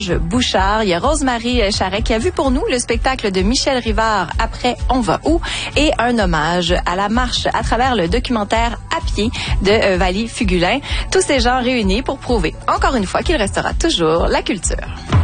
Bouchard, il y a Rosemary Charret qui a vu pour nous le spectacle de Michel Rivard Après on va où et un hommage à la marche à travers le documentaire À pied de Valie Fugulin. Tous ces gens réunis pour prouver encore une fois qu'il restera toujours la culture.